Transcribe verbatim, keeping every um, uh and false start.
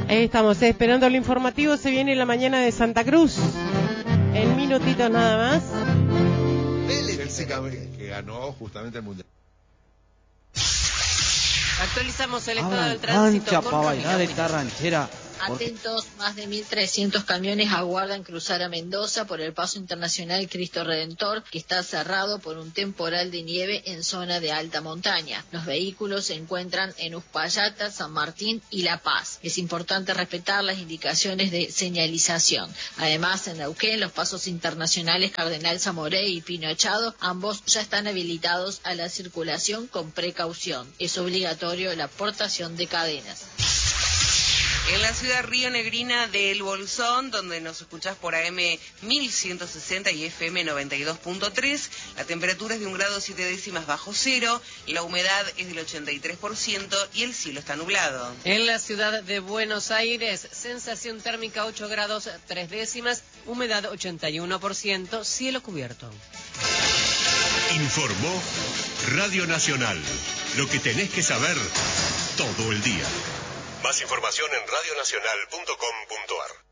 Ahí estamos, eh, esperando el informativo. Se viene la mañana de Santa Cruz. En minutitos nada más. Bélgica, que ganó justamente el Mundial. Actualizamos el estado Abran del tránsito. cancha con para Romina bailar Buena. esta ranchera. Atentos, más de mil trescientos camiones aguardan cruzar a Mendoza por el paso internacional Cristo Redentor, que está cerrado por un temporal de nieve en zona de alta montaña. Los vehículos se encuentran en Uspallata, San Martín y La Paz. Es importante respetar las indicaciones de señalización. Además, en Neuquén, los pasos internacionales Cardenal Zamoré y Pino Echado, ambos ya están habilitados a la circulación con precaución. Es obligatorio la portación de cadenas. En la ciudad Río Negrina del Bolsón, donde nos escuchás por A M mil ciento sesenta y F M noventa y dos punto tres, la temperatura es de un grado siete décimas bajo cero, la humedad es del ochenta y tres por ciento y el cielo está nublado. En la ciudad de Buenos Aires, sensación térmica ocho grados tres décimas, humedad ochenta y uno por ciento, cielo cubierto. Informó Radio Nacional. Lo que tenés que saber todo el día. Más información en radionacional punto com punto ar.